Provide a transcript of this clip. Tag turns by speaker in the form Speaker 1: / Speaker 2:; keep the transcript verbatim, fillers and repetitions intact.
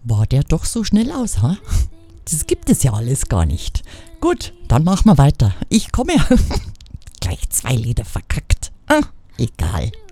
Speaker 1: war der doch so schnell aus, ha? Das gibt es ja alles gar nicht. Gut, dann machen wir weiter. Ich komme. Gleich zwei Lieder verkackt. Ah, egal.